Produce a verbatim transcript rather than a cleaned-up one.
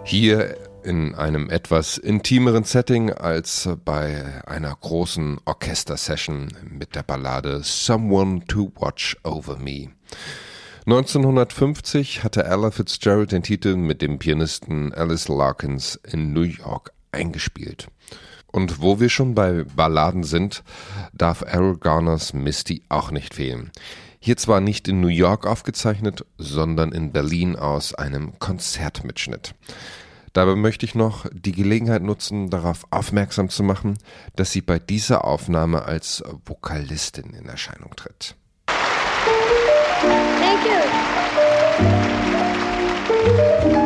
Hier in einem etwas intimeren Setting als bei einer großen Orchestersession mit der Ballade Someone to Watch Over Me. neunzehnhundertfünfzig hatte Ella Fitzgerald den Titel mit dem Pianisten Alice Larkins in New York eingespielt. Und wo wir schon bei Balladen sind, darf Erroll Garners Misty auch nicht fehlen. Hier zwar nicht in New York aufgezeichnet, sondern in Berlin aus einem Konzertmitschnitt. Dabei möchte ich noch die Gelegenheit nutzen, darauf aufmerksam zu machen, dass sie bei dieser Aufnahme als Vokalistin in Erscheinung tritt. Thank you.